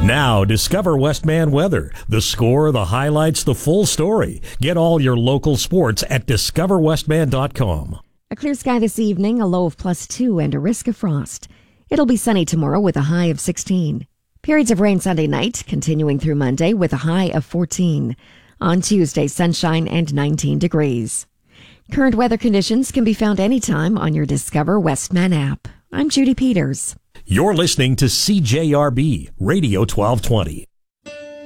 Now, discover Westman weather. The score, the highlights, the full story. Get all your local sports at discoverwestman.com. A clear sky this evening, a low of +2 and a risk of frost. It'll be sunny tomorrow with a high of 16. Periods of rain Sunday night, continuing through Monday with a high of 14. On Tuesday, sunshine and 19 degrees. Current weather conditions can be found anytime on your Discover Westman app. I'm Judy Peters. You're listening to CJRB Radio 1220.